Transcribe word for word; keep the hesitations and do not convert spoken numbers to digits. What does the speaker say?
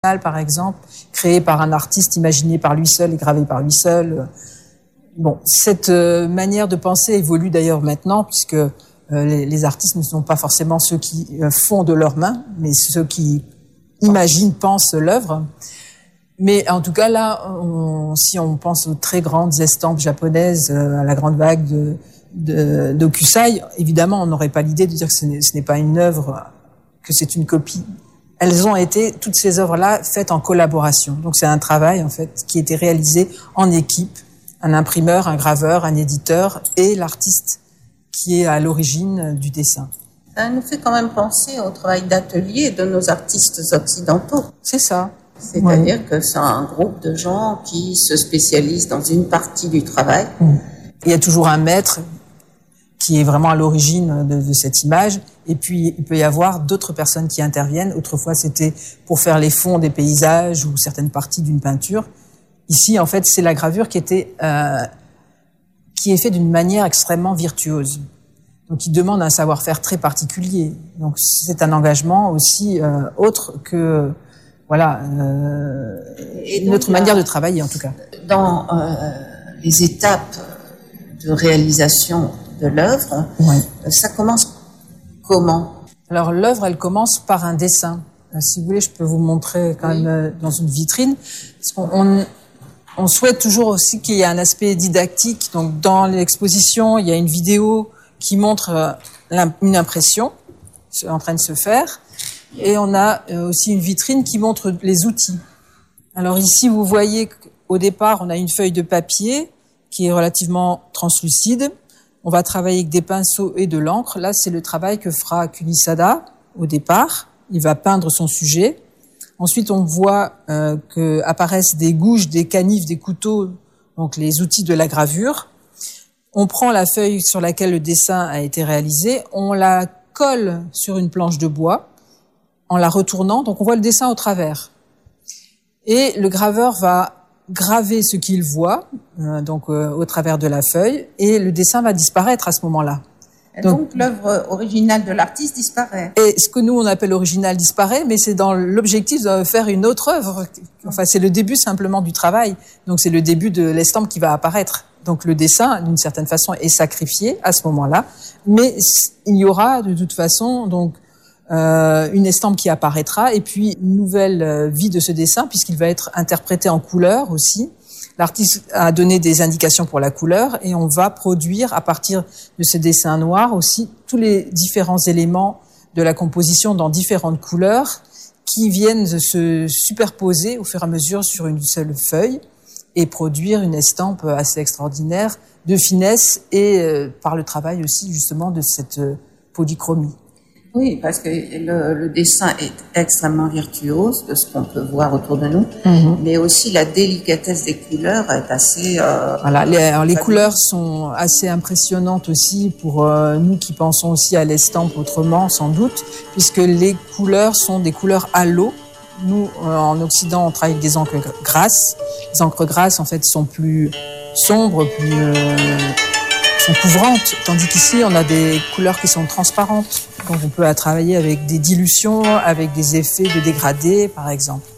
par exemple, créé par un artiste imaginé par lui seul et gravé par lui seul. Bon, cette euh, manière de penser évolue d'ailleurs maintenant, puisque euh, les, les artistes ne sont pas forcément ceux qui euh, font de leurs mains, mais ceux qui imaginent, pensent l'œuvre. Mais en tout cas, là, on, si on pense aux très grandes estampes japonaises, euh, à la grande vague de, de, d'Okusai, évidemment, on n'aurait pas l'idée de dire que ce n'est, ce n'est pas une œuvre, que c'est une copie. Elles ont été, toutes ces œuvres-là, faites en collaboration. Donc c'est un travail, en fait, qui a été réalisé en équipe. Un imprimeur, un graveur, un éditeur et l'artiste qui est à l'origine du dessin. Ça nous fait quand même penser au travail d'atelier de nos artistes occidentaux. C'est ça. C'est-à-dire oui. que c'est un groupe de gens qui se spécialisent dans une partie du travail. Il y a toujours un maître qui est vraiment à l'origine de, de cette image. Et puis, il peut y avoir d'autres personnes qui interviennent. Autrefois, c'était pour faire les fonds des paysages ou certaines parties d'une peinture. Ici, en fait, c'est la gravure qui était, euh, qui est faite d'une manière extrêmement virtuose. Donc, qui demande un savoir-faire très particulier. Donc, c'est un engagement aussi euh, autre que, voilà, euh, et donc, notre là, manière de travailler, en tout cas. Dans euh, les étapes de réalisation de l'œuvre, ouais. ça commence comment? Alors, l'œuvre, elle commence par un dessin. Si vous voulez, je peux vous montrer quand oui. même dans une vitrine. Parce qu'on, on, on souhaite toujours aussi qu'il y ait un aspect didactique. Donc, dans l'exposition, il y a une vidéo qui montre une impression en train de se faire. Et on a aussi une vitrine qui montre les outils. Alors ici, vous voyez qu'au départ, on a une feuille de papier qui est relativement translucide. On va travailler avec des pinceaux et de l'encre. Là, c'est le travail que fera Kunisada au départ. Il va peindre son sujet. Ensuite, on voit euh, que apparaissent des gouges, des canifs, des couteaux, donc les outils de la gravure. On prend la feuille sur laquelle le dessin a été réalisé, on la colle sur une planche de bois en la retournant, donc on voit le dessin au travers. Et le graveur va graver ce qu'il voit, euh, donc euh, au travers de la feuille, et le dessin va disparaître à ce moment-là. Et donc, donc l'œuvre originale de l'artiste disparaît. Et ce que nous on appelle original disparaît, mais c'est dans l'objectif de faire une autre œuvre. Enfin, c'est le début simplement du travail. Donc c'est le début de l'estampe qui va apparaître. Donc le dessin, d'une certaine façon, est sacrifié à ce moment-là, mais il y aura de toute façon donc euh, une estampe qui apparaîtra et puis une nouvelle vie de ce dessin puisqu'il va être interprété en couleur aussi. L'artiste a donné des indications pour la couleur et on va produire à partir de ce dessin noir aussi tous les différents éléments de la composition dans différentes couleurs qui viennent de se superposer au fur et à mesure sur une seule feuille et produire une estampe assez extraordinaire de finesse et euh, par le travail aussi justement de cette euh, polychromie. Oui, parce que le, le dessin est extrêmement virtuose de ce qu'on peut voir autour de nous, mm-hmm. mais aussi la délicatesse des couleurs est assez... Euh, voilà, les, alors les couleurs sont assez impressionnantes aussi pour euh, nous qui pensons aussi à l'estampe autrement sans doute, puisque les couleurs sont des couleurs à l'eau. Nous, euh, en Occident, on travaille avec des encres grasses. Les encres grasses, en fait, sont plus sombres, plus euh, sont couvrantes, tandis qu'ici, on a des couleurs qui sont transparentes. Donc, on peut travailler avec des dilutions, avec des effets de dégradé, par exemple.